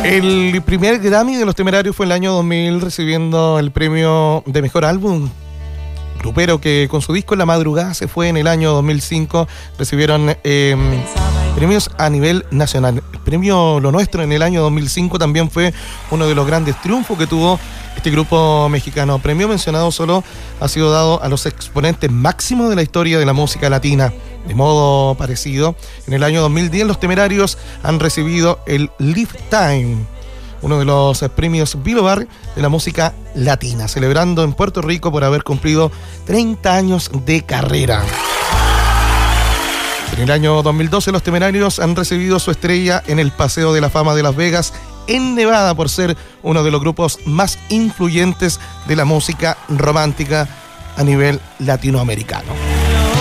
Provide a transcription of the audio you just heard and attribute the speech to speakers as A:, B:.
A: El primer Grammy de Los Temerarios fue en el año 2000, recibiendo el premio de Mejor Álbum Grupero, que con su disco En la Madrugada se fue en el año 2005. Recibieron premios a nivel nacional. El premio Lo Nuestro en el año 2005 también fue uno de los grandes triunfos que tuvo este grupo mexicano. Premio mencionado solo ha sido dado a los exponentes máximos de la historia de la música latina. De modo parecido, en el año 2010 Los Temerarios han recibido el Lifetime, uno de los premios Billboard de la música latina, celebrando en Puerto Rico por haber cumplido 30 años de carrera. En el año 2012 Los Temerarios han recibido su estrella en el Paseo de la Fama de Las Vegas, en Nevada, por ser uno de los grupos más influyentes de la música romántica a nivel latinoamericano.